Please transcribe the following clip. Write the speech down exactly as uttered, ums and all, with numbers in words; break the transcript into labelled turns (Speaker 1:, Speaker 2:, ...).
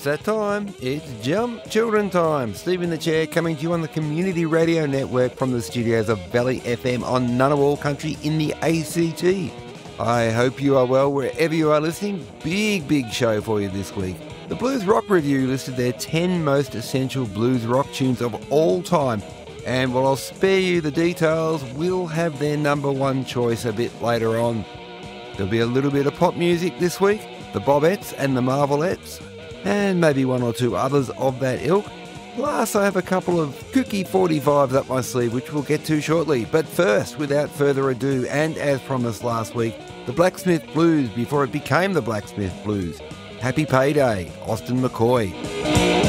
Speaker 1: It's that time. It's Jump Children time. Steve in the chair coming to you on the Community Radio Network from the studios of Valley F M on Ngunnawal country in the A C T. I hope you are well wherever you are listening. Big, big show for you this week. The Blues Rock Review listed their ten most essential blues rock tunes of all time. And while I'll spare you the details, we'll have their number one choice a bit later on. There'll be a little bit of pop music this week, the Bobettes and the Marvelettes, and maybe one or two others of that ilk. Plus, I have a couple of kooky forty-fives up my sleeve, which we'll get to shortly. But first, without further ado, and as promised last week, the Blacksmith Blues before it became the Blacksmith Blues. Happy payday, Austin McCoy.